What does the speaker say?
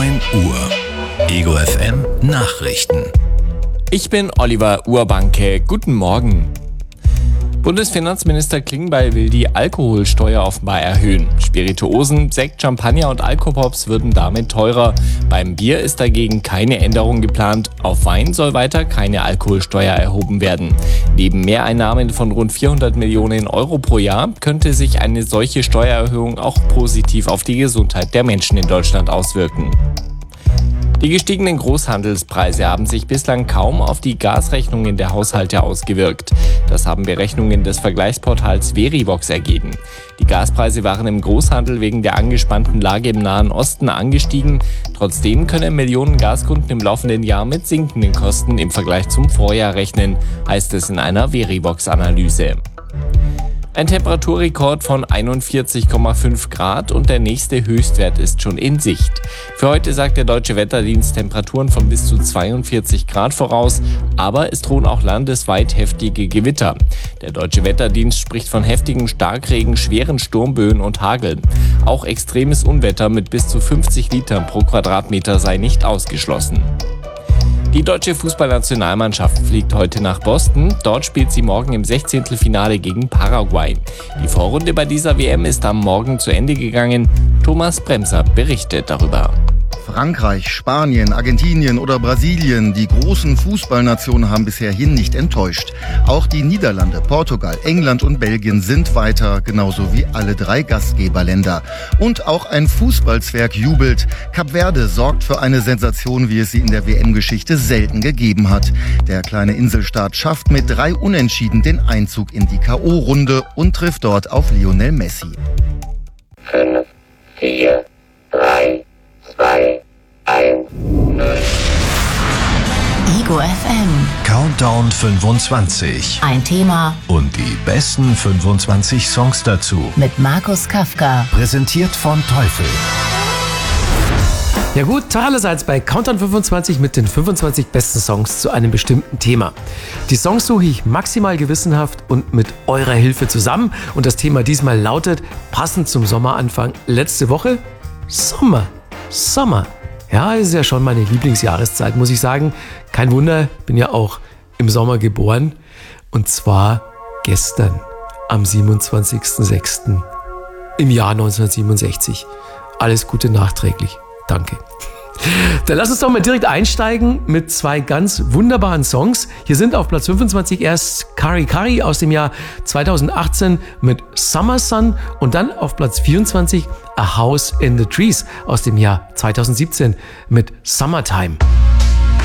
9 Uhr. Ego FM Nachrichten. Ich bin Oliver Urbanke. Guten Morgen. Bundesfinanzminister Klingbeil will die Alkoholsteuer offenbar erhöhen. Spirituosen, Sekt, Champagner und Alkopops würden damit teurer. Beim Bier ist dagegen keine Änderung geplant. Auf Wein soll weiter keine Alkoholsteuer erhoben werden. Neben Mehreinnahmen von rund 400 Millionen Euro pro Jahr könnte sich eine solche Steuererhöhung auch positiv auf die Gesundheit der Menschen in Deutschland auswirken. Die gestiegenen Großhandelspreise haben sich bislang kaum auf die Gasrechnungen der Haushalte ausgewirkt. Das haben Berechnungen des Vergleichsportals Verivox ergeben. Die Gaspreise waren im Großhandel wegen der angespannten Lage im Nahen Osten angestiegen. Trotzdem können Millionen Gaskunden im laufenden Jahr mit sinkenden Kosten im Vergleich zum Vorjahr rechnen, heißt es in einer Verivox-Analyse. Ein Temperaturrekord von 41,5 Grad und der nächste Höchstwert ist schon in Sicht. Für heute sagt der Deutsche Wetterdienst Temperaturen von bis zu 42 Grad voraus, aber es drohen auch landesweit heftige Gewitter. Der Deutsche Wetterdienst spricht von heftigem Starkregen, schweren Sturmböen und Hagel. Auch extremes Unwetter mit bis zu 50 Litern pro Quadratmeter sei nicht ausgeschlossen. Die deutsche Fußballnationalmannschaft fliegt heute nach Boston. Dort spielt sie morgen im 16. Finale gegen Paraguay. Die Vorrunde bei dieser WM ist am Morgen zu Ende gegangen. Thomas Bremser berichtet darüber. Frankreich, Spanien, Argentinien oder Brasilien, die großen Fußballnationen haben bisher hier nicht enttäuscht. Auch die Niederlande, Portugal, England und Belgien sind weiter, genauso wie alle 3 Gastgeberländer. Und auch ein Fußballzwerg jubelt. Kap Verde sorgt für eine Sensation, wie es sie in der WM-Geschichte selten gegeben hat. Der kleine Inselstaat schafft mit 3 Unentschieden den Einzug in die K.O.-Runde und trifft dort auf Lionel Messi. 5, 4, 3, 2, 1, 0. Ego FM. Countdown 25. Ein Thema Und die besten 25 Songs dazu. mit Markus Kafka. Präsentiert von Teufel. Ja gut, Tag allerseits bei Countdown 25 mit den 25 besten Songs zu einem bestimmten Thema. Die Songs suche ich maximal gewissenhaft und mit eurer Hilfe zusammen. Und das Thema diesmal lautet, passend zum Sommeranfang letzte Woche, Sommer. Ja, ist ja schon meine Lieblingsjahreszeit, muss ich sagen. Kein Wunder, bin ja auch im Sommer geboren. Und zwar gestern, am 27.06. im Jahr 1967. Alles Gute nachträglich. Danke. Dann lass uns doch mal direkt einsteigen mit 2 ganz wunderbaren Songs. Hier sind auf Platz 25 erst Kari Kari aus dem Jahr 2018 mit Summer Sun und dann auf Platz 24 A House in the Trees aus dem Jahr 2017 mit Summertime.